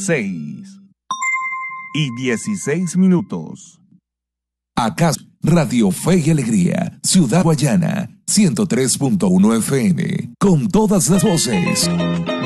6:16. Acá, Radio Fe y Alegría, Ciudad Guayana, 103.1 FM, con todas las voces.